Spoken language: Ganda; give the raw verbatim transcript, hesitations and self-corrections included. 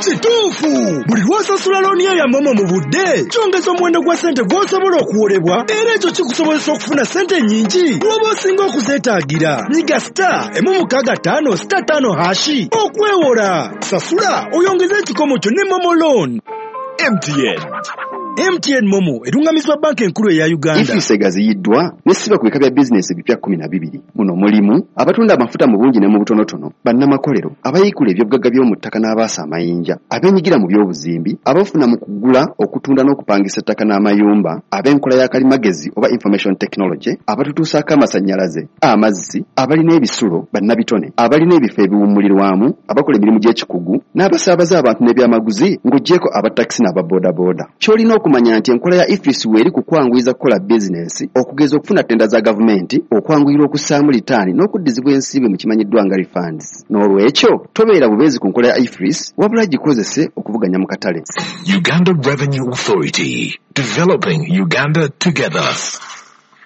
Kituufu, buli lw'osasula looni ya Momo mu budde kyongeza omuwendo gwa ssente gw'osobola okuwolebwa, era ekyo kikusobozesa okufuna ssente nnyingi bw'oba osinga okuzeetaagira. Nyiga star emu mukaaga ttaano star ttaano hashi okwewola. Sasula oyongeze ekikomo kyo ne Momo Loan. M T N. M T N Momo erungamizibwa banka enkulu eya Uganda. Ifise gaziyiddwa nesiba ku bika bya bizinesi bipya kumi na bibiri. Muno mulimu abatunda amafuta mu bungi ne mu butonotono, bannamakolero, abayikula ebyobugagga by'omu ttaka n'abaasa amayinja, abenyigira mu by'obuzimbi, abafuna mu kugula, okutunda n'okupangisa ettaka n'amayumba, ab'enkola ya kalimagezi oba information technology, abatutuusaako amasannyalaze, amazzi, abalina ebisulo, bannabitone, abalina ebifo ebiwummulirwamu, abakola emirimu gy'ekikugu, n'abasaabaza abantu n'ebyamaguzi ng'oggyeko abatakisi n'ababoodaboda. Ky'olina okumanya nti enkola ya Ifis weri kukwanguyiza kukola bizinesi, okugeza okufuna tenda za gavumenti, okwanguyirwa okussaamu litaani n'okuddizibwa ensimbi mu kimanyiddwa nga refunds. N'olwekyo tobeera bubeezi ku nkola ya Ifis, wabula gikozese okuvuganya mu katale. Uganda Revenue Authority, developing Uganda together.